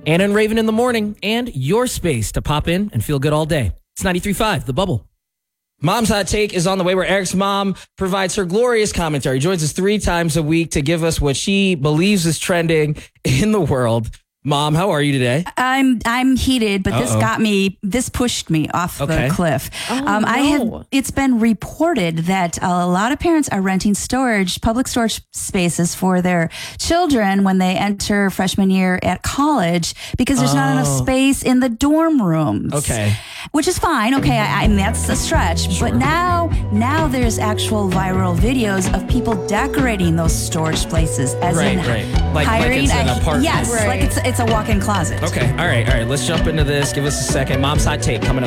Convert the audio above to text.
Anna and Raven in the morning, and your space to pop in and feel good all day. It's 93.5, The Bubble. Mom's Hot Take is on the way, where Eric's mom provides her glorious commentary. Joins us 3 times a week to give us what she believes is trending in the world. Mom, how are you today? I'm heated, but this pushed me off the cliff. It's been reported that a lot of parents are renting public storage spaces for their children when they enter freshman year at college because there's not enough space in the dorm rooms. Okay. Which is fine. Okay, I mean, that's a stretch. Sure. But now there's actual viral videos of people decorating those storage places, as in Like hiring it's an apartment. Yes, like it's a walk-in closet. Okay, all right. Let's jump into this. Give us a second. Mom's Hot Take coming up.